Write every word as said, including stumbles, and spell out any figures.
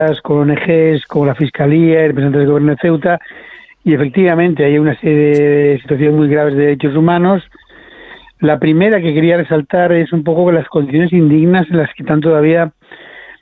con O N Ges, con la Fiscalía, representantes del Gobierno de Ceuta, y efectivamente hay una serie de situaciones muy graves de derechos humanos. La primera que quería resaltar es un poco las condiciones indignas en las que están todavía